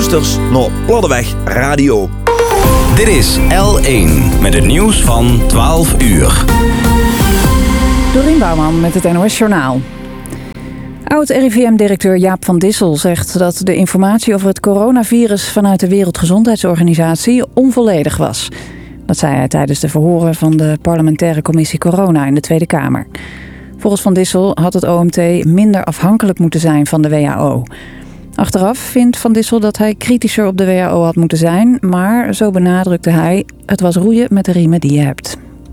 luistert naar Platteweg Radio. Dit is L1 met het nieuws van 12 uur. Dorien Bouwman met het NOS Journaal. Oud-RIVM-directeur Jaap van Dissel zegt dat de informatie over het coronavirus vanuit de Wereldgezondheidsorganisatie onvolledig was. Dat zei hij tijdens de verhoren van de parlementaire commissie Corona in de Tweede Kamer. Volgens Van Dissel had het OMT minder afhankelijk moeten zijn van de WHO. Achteraf vindt Van Dissel dat hij kritischer op de WHO had moeten zijn, maar zo benadrukte hij: het was roeien met de riemen die je hebt.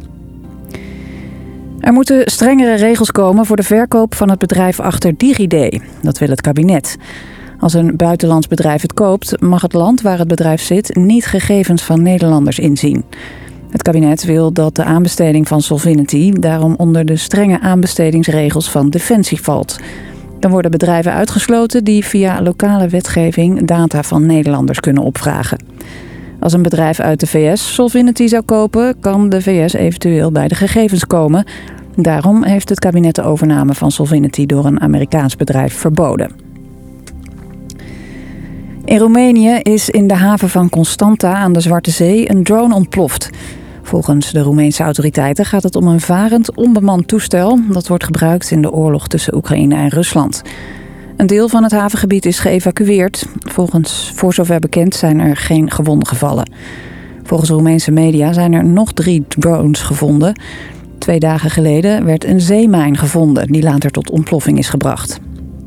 Er moeten strengere regels komen voor de verkoop van het bedrijf achter DigiD. Dat wil het kabinet. Als een buitenlands bedrijf het koopt, mag het land waar het bedrijf zit niet gegevens van Nederlanders inzien. Het kabinet wil dat de aanbesteding van Solvinity daarom onder de strenge aanbestedingsregels van Defensie valt. Dan worden bedrijven uitgesloten die via lokale wetgeving data van Nederlanders kunnen opvragen. Als een bedrijf uit de VS Solvinity zou kopen, kan de VS eventueel bij de gegevens komen. Daarom heeft het kabinet de overname van Solvinity door een Amerikaans bedrijf verboden. In Roemenië is in de haven van Constanta aan de Zwarte Zee een drone ontploft. Volgens de Roemeense autoriteiten gaat het om een varend, onbemand toestel dat wordt gebruikt in de oorlog tussen Oekraïne en Rusland. Een deel van het havengebied is geëvacueerd. Voor zover bekend zijn er geen gewonden gevallen. Volgens Roemeense media zijn er nog 3 drones gevonden. 2 dagen geleden werd een zeemijn gevonden die later tot ontploffing is gebracht.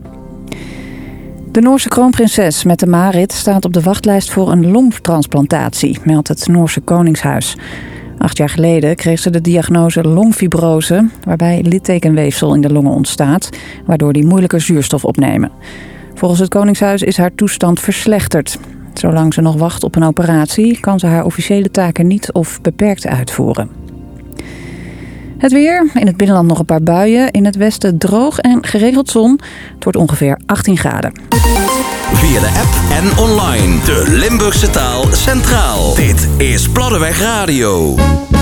De Noorse kroonprinses Mette-Marit staat op de wachtlijst voor een longtransplantatie, meldt het Noorse Koningshuis. 8 jaar geleden kreeg ze de diagnose longfibrose, waarbij littekenweefsel in de longen ontstaat, waardoor die moeilijker zuurstof opnemen. Volgens het Koningshuis is haar toestand verslechterd. Zolang ze nog wacht op een operatie, kan ze haar officiële taken niet of beperkt uitvoeren. Het weer, in het binnenland nog een paar buien, in het westen droog en geregeld zon. Het wordt ongeveer 18 graden. Via de app en online. De Limburgse taal centraal. Dit is Platteweg Radio.